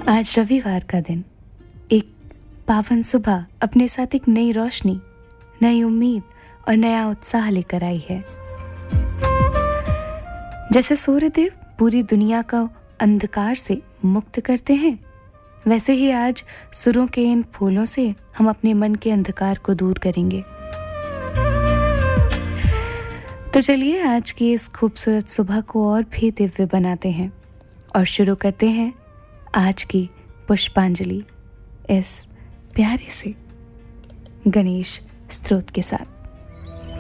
आज रविवार का दिन, एक पावन सुबह अपने साथ एक नई रोशनी, नई उम्मीद और नया उत्साह लेकर आई है। जैसे सूर्यदेव पूरी दुनिया को अंधकार से मुक्त करते हैं, वैसे ही आज सुरों के इन फूलों से हम अपने मन के अंधकार को दूर करेंगे। तो चलिए आज की इस खूबसूरत सुबह को और भी दिव्य बनाते हैं और शुरू करते हैं आज की पुष्पांजलि इस प्यारे से गणेश स्तोत्र के साथ।